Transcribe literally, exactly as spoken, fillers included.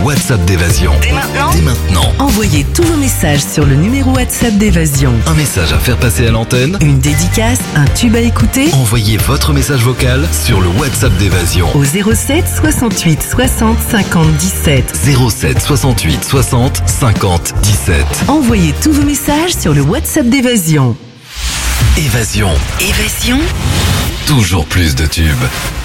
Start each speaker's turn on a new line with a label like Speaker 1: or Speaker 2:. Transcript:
Speaker 1: WhatsApp d'Évasion.
Speaker 2: Dès maintenant
Speaker 1: Dès maintenant.
Speaker 3: Envoyez tous vos messages sur le numéro WhatsApp d'Évasion.
Speaker 1: Un message à faire passer à l'antenne.
Speaker 3: Une dédicace, un tube à écouter
Speaker 1: Envoyez votre message vocal sur le WhatsApp d'Évasion.
Speaker 3: au zéro sept soixante-huit soixante cinquante dix-sept.
Speaker 1: zéro sept soixante-huit soixante cinquante dix-sept.
Speaker 3: Envoyez tous vos messages sur le WhatsApp d'Évasion.
Speaker 1: Évasion.
Speaker 2: Évasion
Speaker 1: Toujours plus de tubes.